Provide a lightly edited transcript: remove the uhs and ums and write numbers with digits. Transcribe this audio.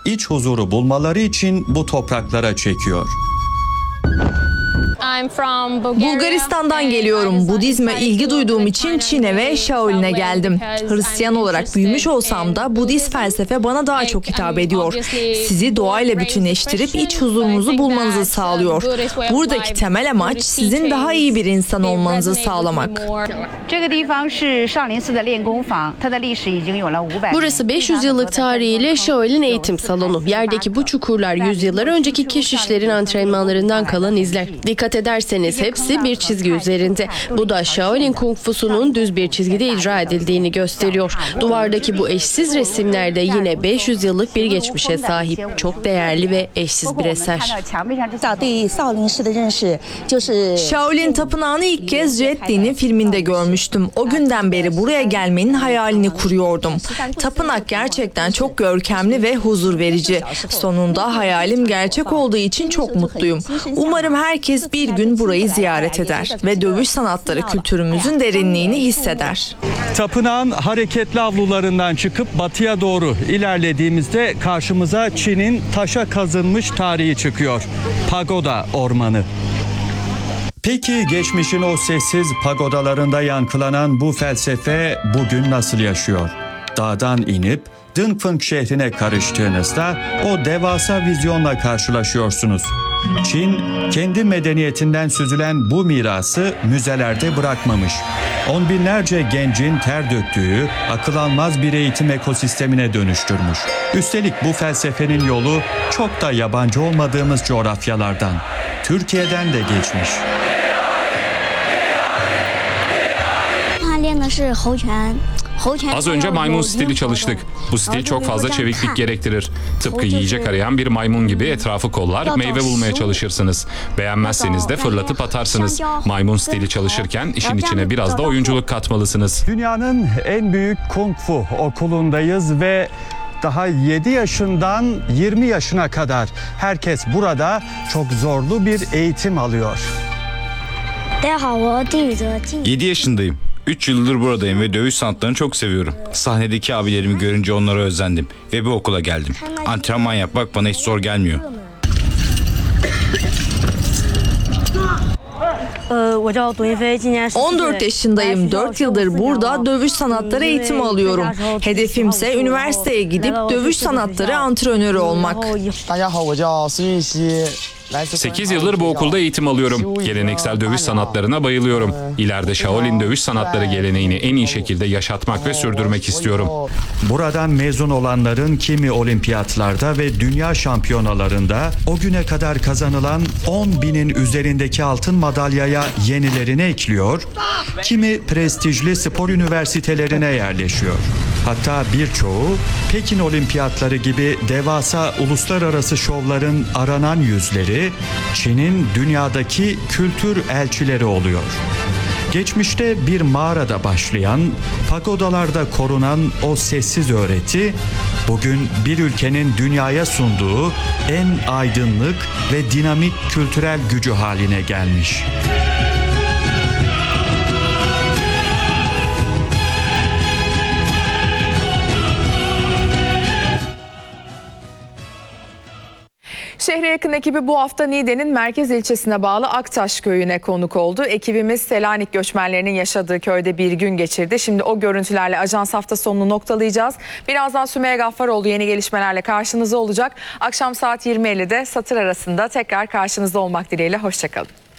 iç huzuru bulmaları için bu topraklara çekiyor. Bulgaristan'dan geliyorum. Budizme ilgi duyduğum için Çin'e ve Shaolin'e geldim. Hristiyan olarak büyümüş olsam da Budist felsefe bana daha çok hitap ediyor. Sizi doğayla bütünleştirip iç huzurunuzu bulmanızı sağlıyor. Buradaki temel amaç sizin daha iyi bir insan olmanızı sağlamak. Burası 500 yıllık tarihiyle Shaolin eğitim salonu. Yerdeki bu çukurlar yüzyıllar önceki keşişlerin antrenmanlarından kalan izler. Dikkat ederseniz hepsi bir çizgi üzerinde. Bu da Shaolin Kung Fusu'nun düz bir çizgide icra edildiğini gösteriyor. Duvardaki bu eşsiz resimler de yine 500 yıllık bir geçmişe sahip. Çok değerli ve eşsiz bir eser. Shaolin Tapınağı'nı ilk kez Jet Li'nin filminde görmüştüm. O günden beri buraya gelmenin hayalini kuruyordum. Tapınak gerçekten çok görkemli ve huzur verici. Sonunda hayalim gerçek olduğu için çok mutluyum. Umarım herkes bir gün burayı ziyaret eder ve dövüş sanatları kültürümüzün derinliğini hisseder. Tapınağın hareketli avlularından çıkıp batıya doğru ilerlediğimizde karşımıza Çin'in taşa kazınmış tarihi çıkıyor. Pagoda Ormanı. Peki geçmişin o sessiz pagodalarında yankılanan bu felsefe bugün nasıl yaşıyor? Dağdan inip Dingfeng şehrine karıştığınızda o devasa vizyonla karşılaşıyorsunuz. Çin, kendi medeniyetinden süzülen bu mirası müzelerde bırakmamış. On binlerce gencin ter döktüğü, akıl almaz bir eğitim ekosistemine dönüştürmüş. Üstelik bu felsefenin yolu çok da yabancı olmadığımız coğrafyalardan, Türkiye'den de geçmiş. Az önce maymun stili çalıştık. Bu stil çok fazla çeviklik gerektirir. Tıpkı yiyecek arayan bir maymun gibi etrafı kollar, meyve bulmaya çalışırsınız. Beğenmezseniz de fırlatıp atarsınız. Maymun stili çalışırken işin içine biraz da oyunculuk katmalısınız. Dünyanın en büyük kung fu okulundayız ve daha 7 yaşından 20 yaşına kadar herkes burada çok zorlu bir eğitim alıyor. 7 yaşındayım. 3 yıldır buradayım ve dövüş sanatlarını çok seviyorum. Sahnedeki abilerimi görünce onlara özendim ve bu okula geldim. Antrenman yapmak bana hiç zor gelmiyor. 14 yaşındayım. 4 yıldır burada dövüş sanatları eğitimi alıyorum. Hedefimse üniversiteye gidip dövüş sanatları antrenörü olmak. 8 yıldır bu okulda eğitim alıyorum. Geleneksel dövüş sanatlarına bayılıyorum. İleride Shaolin dövüş sanatları geleneğini en iyi şekilde yaşatmak ve sürdürmek istiyorum. Buradan mezun olanların kimi olimpiyatlarda ve dünya şampiyonalarında o güne kadar kazanılan 10.000'in üzerindeki altın madalyaya yenilerini ekliyor, kimi prestijli spor üniversitelerine yerleşiyor. Hatta birçoğu Pekin olimpiyatları gibi devasa uluslararası şovların aranan yüzleri, Çin'in dünyadaki kültür elçileri oluyor. Geçmişte bir mağarada başlayan, pagodalarda korunan o sessiz öğreti, bugün bir ülkenin dünyaya sunduğu en aydınlık ve dinamik kültürel gücü haline gelmiş. Şehre yakın ekibi bu hafta Niğde'nin merkez ilçesine bağlı Aktaş köyüne konuk oldu. Ekibimiz Selanik göçmenlerinin yaşadığı köyde bir gün geçirdi. Şimdi o görüntülerle ajans hafta sonunu noktalayacağız. Birazdan Sümeyye Gaffaroğlu yeni gelişmelerle karşınızda olacak. Akşam saat 20.50'de satır arasında tekrar karşınızda olmak dileğiyle. Hoşçakalın.